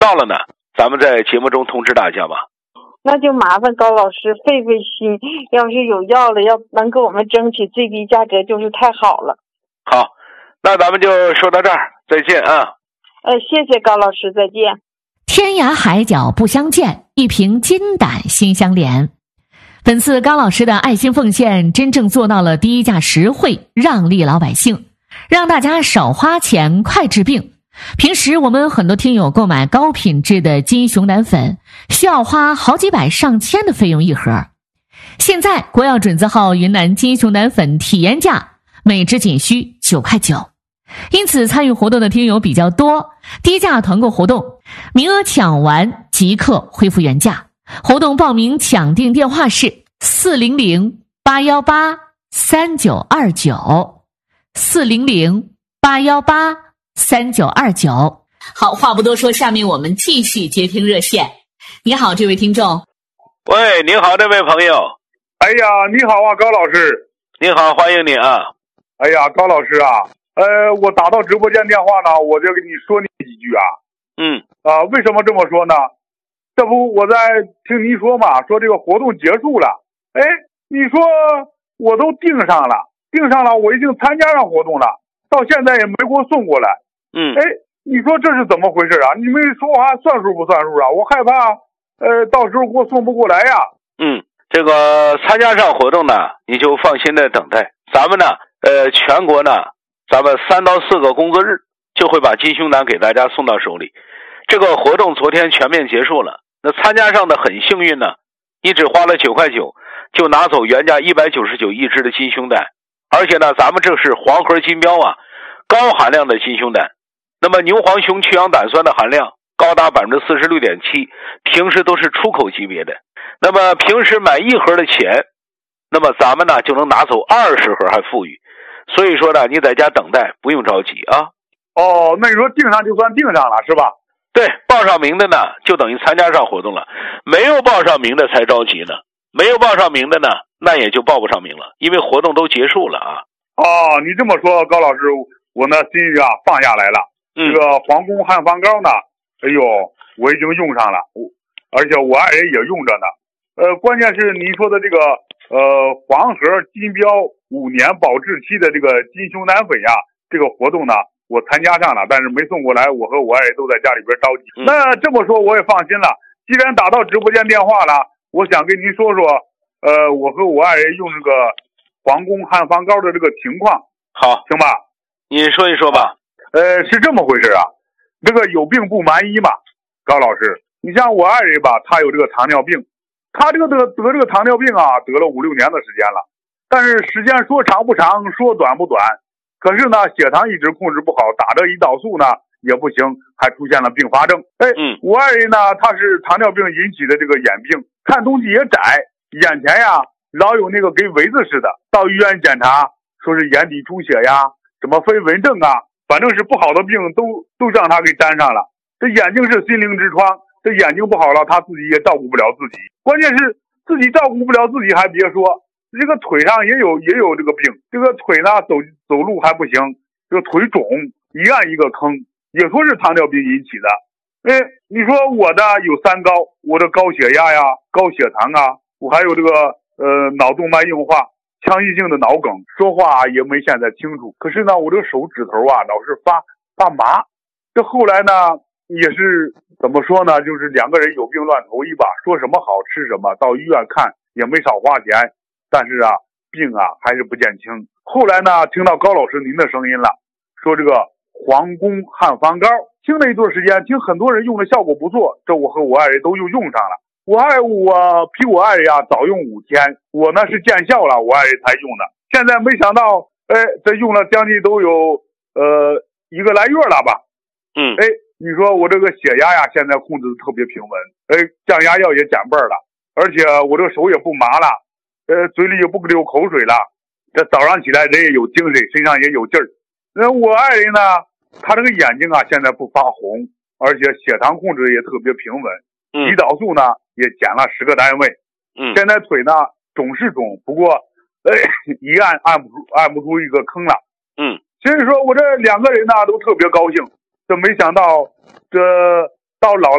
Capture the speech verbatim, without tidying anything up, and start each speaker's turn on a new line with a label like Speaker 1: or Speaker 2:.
Speaker 1: 到了呢，咱们在节目中通知大家吧。
Speaker 2: 那就麻烦高老师费费心，要是有药了，要能给我们争取最低价格，就是太好了。
Speaker 1: 好，那咱们就说到这儿，再见啊。
Speaker 2: 呃，谢谢高老师，再见。
Speaker 3: 天涯海角不相见，一瓶金胆心相连。本次高老师的爱心奉献真正做到了低价实惠，让利老百姓，让大家少花钱快治病。平时我们很多听友购买高品质的金熊胆粉，需要花好几百上千的费用一盒。现在国药准字号云南金熊胆粉体验价每支仅需九块九，因此参与活动的听友比较多，低价团购活动，名额抢完即刻恢复原价。活动报名抢订电话是四零零八一八三九二九 四零零八一八三九二九。好，话不多说，下面我们继续接听热线。你好，这位听众。
Speaker 1: 喂，你好，这位朋友。
Speaker 4: 哎呀，你好啊，高老师。
Speaker 1: 你好，欢迎你啊。
Speaker 4: 哎呀，高老师啊，呃，我打到直播间电话呢，我就跟你说你几句啊。
Speaker 1: 嗯。
Speaker 4: 啊，为什么这么说呢？这不我在听您说嘛，说这个活动结束了。哎，你说我都订上了，订上了，我已经参加上活动了，到现在也没给我送过来。
Speaker 1: 嗯。
Speaker 4: 哎，你说这是怎么回事啊？你们说话算数不算数啊？我害怕，呃，到时候给我送不过来呀。
Speaker 1: 嗯，这个参加上活动呢，你就放心的等待。咱们呢，呃，全国呢，咱们三到四个工作日就会把金熊胆给大家送到手里。这个活动昨天全面结束了，那参加上的很幸运呢，你只花了九块九就拿走原价一百九十九一支的金熊胆，而且呢，咱们这是黄盒金标啊，高含量的金熊胆。那么牛黄熊去氧胆酸的含量高达 百分之四十六点七， 平时都是出口级别的。那么平时买一盒的钱，那么咱们呢就能拿走二十盒还富裕。所以说呢，你在家等待，不用着急啊。
Speaker 4: 哦，那你说订上就算订上了是吧？
Speaker 1: 对，报上名的呢就等于参加上活动了，没有报上名的才着急呢。没有报上名的呢，那也就报不上名了，因为活动都结束了啊。
Speaker 4: 哦，你这么说，高老师，我呢心里啊放下来了。
Speaker 1: 嗯、
Speaker 4: 这个皇宫汉方膏呢，哎呦，我已经用上了，而且我爱人也用着呢。呃，关键是您说的这个呃黄盒金标五年保质期的这个金熊胆粉呀，这个活动呢，我参加上了，但是没送过来，我和我爱人都在家里边着急。
Speaker 1: 嗯、
Speaker 4: 那这么说我也放心了。既然打到直播间电话了，我想跟您说说，呃，我和我爱人用这个皇宫汉方膏的这个情况。
Speaker 1: 好，
Speaker 4: 行吧？
Speaker 1: 你说一说吧。
Speaker 4: 呃，是这么回事啊，这个有病不瞒医嘛，高老师，你像我爱人吧，他有这个糖尿病，他这个得得这个糖尿病啊，得了五六年的时间了，但是时间说长不长，说短不短，可是呢，血糖一直控制不好，打这胰岛素呢也不行，还出现了并发症。哎，
Speaker 1: 嗯，
Speaker 4: 我爱人呢，他是糖尿病引起的这个眼病，看东西也窄，眼前呀老有那个跟围子似的，到医院检查说是眼底出血呀，什么飞蚊症啊。反正是不好的病都都让他给沾上了，这眼睛是心灵之窗，这眼睛不好了，他自己也照顾不了自己，关键是自己照顾不了自己，还别说这个腿上也有也有这个病，这个腿呢走走路还不行，这个腿肿，一按一个坑，也说是糖尿病引起的。哎，你说我的有三高，我的高血压呀，高血糖啊，我还有这个呃脑动脉硬化。腔隙性的脑梗，说话也没现在清楚。可是呢，我这个手指头啊，老是发发麻。这后来呢，也是怎么说呢？就是两个人有病乱投医吧，说什么好吃什么，到医院看也没少花钱，但是啊，病啊还是不见轻。后来呢，听到高老师您的声音了，说这个皇宫汉方膏，听了一段时间，听很多人用的效果不错，这我和我爱人都又用上了。我爱我比我爱人呀早用五天，我呢是见效了，我爱人才用的。现在没想到，哎，这用了将近都有呃一个来月了吧？
Speaker 1: 嗯，
Speaker 4: 哎，你说我这个血压呀，现在控制的特别平稳，哎，降压药也减半了，而且我这个手也不麻了，呃，嘴里也不流口水了。这早上起来人也有精神，身上也有劲儿。那我爱人呢，他这个眼睛啊现在不发红，而且血糖控制也特别平稳，
Speaker 1: 嗯、
Speaker 4: 胰岛素呢也减了十个单位。
Speaker 1: 嗯，
Speaker 4: 现在腿呢肿是肿，不过呃一按按不出按不出一个坑了。
Speaker 1: 嗯，
Speaker 4: 所以说我这两个人呢都特别高兴，这没想到这到老了。